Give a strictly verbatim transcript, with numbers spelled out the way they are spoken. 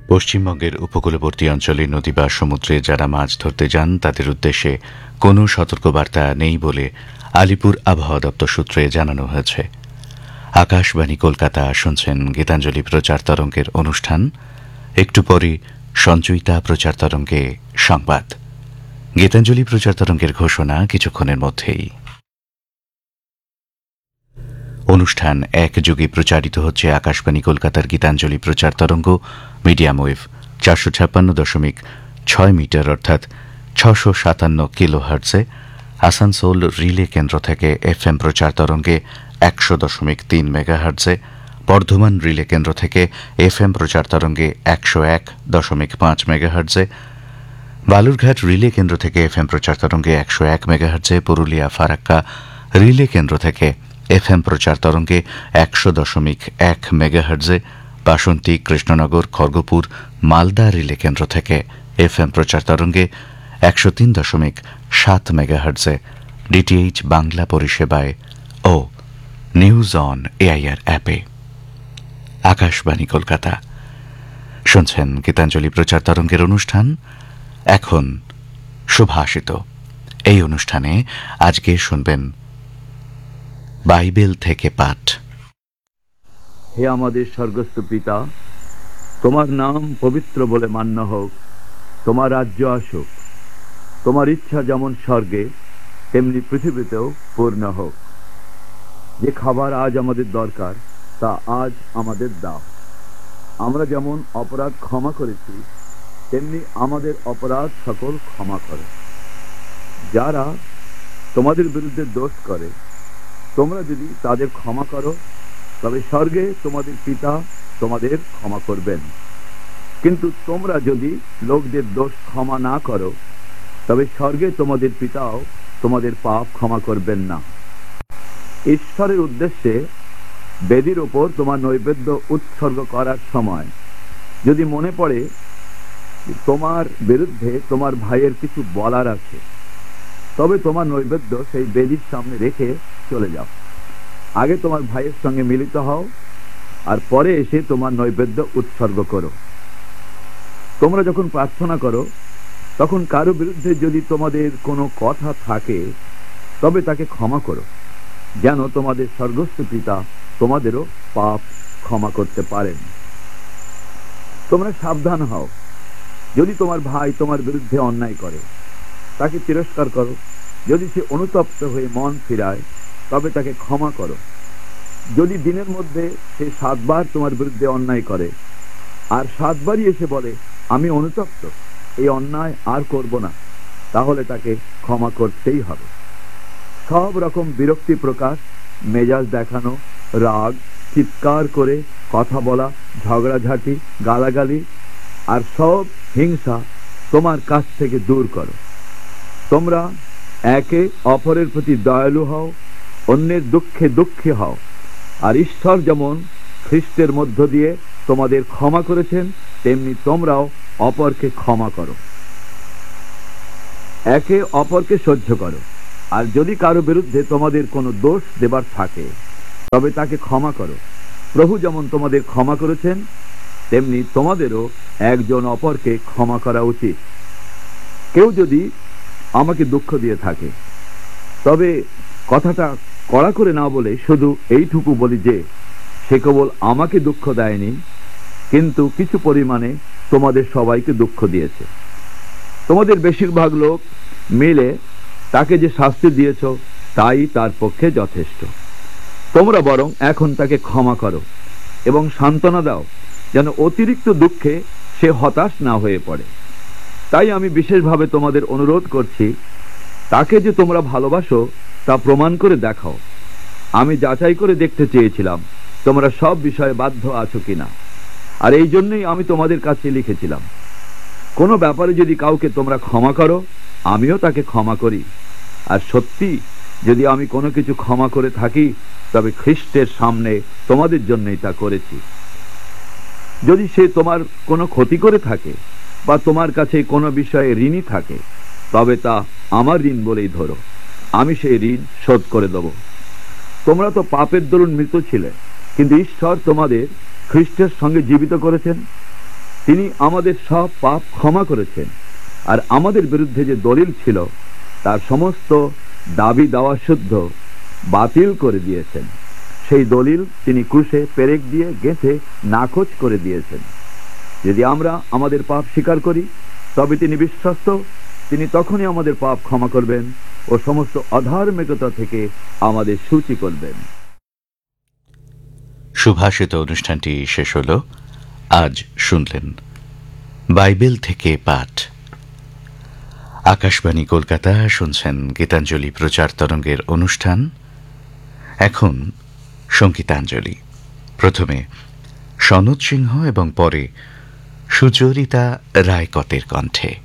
পশ্চিমবঙ্গের উপকূলবর্তী অঞ্চলে নদী বা সমুদ্রে যারা মাছ ধরতে যান তাদের উদ্দেশ্যে কোনো সতর্কবার্তা নেই বলে আলিপুর আবহাওয়া দপ্তর সূত্রে জানানো হয়েছে। আকাশবাণী কলকাতা শুনছেন গীতাঞ্জলি প্রচার তরঙ্গের অনুষ্ঠান। একটু পরে সঞ্চয়িতা প্রচার তরঙ্গে সংবাদ। গীতাঞ্জলি প্রচার তরঙ্গের ঘোষণা কিছুক্ষণের মধ্যেই। অনুষ্ঠান এক যুগে প্রচারিত হচ্ছে আকাশবাণী কলকাতার গীতাঞ্জলি প্রচার তরঙ্গ মিডিয়াম ওয়েভ চারশো ছাপ্পান্ন দশমিক ছয় মিটার অর্থাৎ ছশো সাতান্ন কিলো হার্টসে, আসানসোল রিলে কেন্দ্র থেকে এফ এম প্রচার তরঙ্গে একশো দশমিক তিন মেগা হার্টসে, বর্ধমান রিলে কেন্দ্র থেকে এফ এম প্রচার তরঙ্গে একশো এক দশমিক পাঁচ মেগা হার্টসে, বালুরঘাট রিলে কেন্দ্র থেকে এফ এম প্রচার তরঙ্গে একশো এক মেগা হার্টসে, পুরুলিয়া ফারাক্কা রিলে কেন্দ্র থেকে এফ এম প্রচার তরঙ্গে একশো দশমিক এক মেগা হার্টসে, বাসন্তী কৃষ্ণনগর খড়গপুর মালদা রিলে কেন্দ্র থেকে এফ এম প্রচার তরঙ্গে একশো তিন দশমিক সাত মেগা হার্টসে, ডিটিএইচ বাংলা পরিষেবায় ও নিউজ অন এআইআর অ্যাপে। আকাশবাণী কলকাতা শুনছেন গীতাঞ্জলি প্রচার তরঙ্গের অনুষ্ঠান। এখন শুভাষিত। এই অনুষ্ঠানে আজকে শুনবেন বাইবেল থেকে পাঠ। হে আমাদের স্বর্গস্থ পিতা, তোমার নাম পবিত্র বলে মান্য হোক, তোমার রাজ্য আসুক, তোমার ইচ্ছা যেমন স্বর্গে তেমনি পৃথিবীতেও পূর্ণ হোক। যে খাবার আজ আমাদের দরকার তা আজ আমাদের দাও। আমরা যেমন অপরাধ ক্ষমা করেছি তেমনি আমাদের অপরাধ সকল ক্ষমা করো। যারা তোমাদের বিরুদ্ধে দোষ করে তোমরা যদি তাদের ক্ষমা করো তবে স্বর্গে তোমাদের পিতা তোমাদের ক্ষমা করবেন। কিন্তু তোমরা যদি লোকদের দোষ ক্ষমা না করো তবে স্বর্গে তোমাদের পিতাও তোমাদের পাপ ক্ষমা করবেন না। ঈশ্বরের উদ্দেশ্যে বেদির ওপর তোমার নৈবেদ্য উৎসর্গ করার সময় যদি মনে পড়ে তোমার বিরুদ্ধে তোমার ভাইয়ের কিছু বলার আছে, তবে তোমার নৈবেদ্য সেই বেদির সামনে রেখে চলে যাও। আগে তোমার ভাইয়ের সঙ্গে মিলিত হও আর পরে এসে তোমার নৈবেদ্য উৎসর্গ করো। তোমরা যখন প্রার্থনা করো তখন কারো বিরুদ্ধে যদি তোমাদের কোনো কথা থাকে তবে তাকে ক্ষমা করো, যেন তোমাদের স্বর্গস্থ পিতা তোমাদেরও পাপ ক্ষমা করতে পারেন। তোমরা সাবধান হও, যদি তোমার ভাই তোমার বিরুদ্ধে অন্যায় করে তাকে তিরস্কার করো। যদি সে অনুতপ্ত হয়ে মন ফিরায় তবে তাকে ক্ষমা করো। যদি দিনের মধ্যে সে সাতবার তোমার বিরুদ্ধে অন্যায় করে আর সাতবারই এসে বলে আমি অনুতপ্ত, এই অন্যায় আর করব না, তাহলে তাকে ক্ষমা করতেই হবে। সব রকম বিরক্তি প্রকাশ, মেজাজ দেখানো, রাগ, চিৎকার করে কথা বলা, ঝগড়াঝাটি, গালাগালি আর সব হিংসা তোমার কাছ থেকে দূর করো। তোমরা একে অপরের প্রতি দয়ালু হও, অন্যের দুঃখে দুঃখী হও। আর ঈশ্বর যেমন খ্রিস্টের মধ্য দিয়ে তোমাদের ক্ষমা করেছেন তেমনি তোমরাও অপরকে ক্ষমা করো। একে অপরকে সহ্য করো। আর যদি কারো বিরুদ্ধে তোমাদের কোনো দোষ দেবার থাকে তবে তাকে ক্ষমা করো। প্রভু যেমন তোমাদের ক্ষমা করেছেন তেমনি তোমাদেরও একজন অপরকে ক্ষমা করা উচিত। কেউ যদি আমাকে দুঃখ দিয়ে থাকে তবে কথাটা কড়া করে না বলে শুধু এইটুকু বলি যে সে কেবল আমাকে দুঃখ দেয়নি, কিন্তু কিছু পরিমাণে তোমাদের সবাইকে দুঃখ দিয়েছে। তোমাদের বেশিরভাগ লোক মিলে তাকে যে শাস্তি দিয়েছ তাই তার পক্ষে যথেষ্ট। তোমরা বরং এখন তাকে ক্ষমা করো এবং সান্ত্বনা দাও, যেন অতিরিক্ত দুঃখে সে হতাশ না হয়ে পড়ে। তাই আমি বিশেষভাবে তোমাদের অনুরোধ করছি, তাকে যে তোমরা ভালোবাসো তা প্রমাণ করে দেখাও। আমি যাচাই করে দেখতে চেয়েছিলাম তোমরা সব বিষয়ে বাধ্য আছো কিনা, আর এই জন্যই আমি তোমাদের কাছে লিখেছিলাম। কোনো ব্যাপারে যদি কাউকে তোমরা ক্ষমা করো আমিও তাকে ক্ষমা করি। আর সত্যি যদি আমি কোনো কিছু ক্ষমা করে থাকি তবে খ্রিস্টের সামনে তোমাদের জন্যই তা করেছি। যদি সে তোমার কোনো ক্ষতি করে থাকে বা তোমার কাছে কোনো বিষয়ে ঋণী থাকে তবে তা আমার ঋণ বলেই ধরো, আমি সেই ঋণ শোধ করে দেব। তোমরা তো পাপের দরুন মৃত ছিলে, কিন্তু ঈশ্বর তোমাদের খ্রিস্টের সঙ্গে জীবিত করেছেন। তিনি আমাদের সব পাপ ক্ষমা করেছেন আর আমাদের বিরুদ্ধে যে দলিল ছিল তার সমস্ত দাবি দাওয়া শুদ্ধ বাতিল করে দিয়েছেন। সেই দলিল তিনি ক্রুশে পেরেক দিয়ে গেঁথে নাকচ করে দিয়েছেন। যদি আমরা আমাদের পাপ স্বীকার করি তবে তিনি বিশ্বস্ত, তিনি তখনই আমাদের পাপ ক্ষমা করবেন ও সমস্ত অধার্মিকতা থেকে আমাদের সূচি করবেন। সুভাষিত অনুষ্ঠানটি শেষ হল। আজ শুনলেন বাইবেল থেকে পাঠ। আকাশবাণী কলকাতা, শুনছেন গীতাঞ্জলি প্রচার তরঙ্গের অনুষ্ঠান। এখন সঙ্গীতাঞ্জলি। প্রথমে সনৎ সিংহ এবং পরে সুচরিতা রায়কতের কণ্ঠে।